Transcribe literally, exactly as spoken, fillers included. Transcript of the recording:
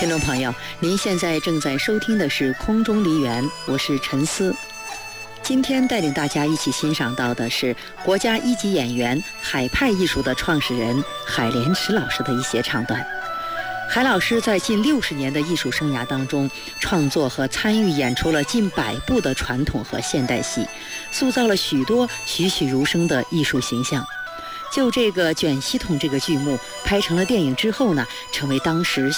听众朋友，您现在正在收听的是空中梨园，我是陈思。今天带领大家一起欣赏到的是国家一级演员海派艺术的创始人海莲池老师的一些唱段。海老师在近六十年的艺术生涯当中，创作和参与演出了近百部的传统和现代戏，塑造了许多栩栩如生的艺术形象。就这个卷西筒这个剧目拍成了电影之后呢，成为当时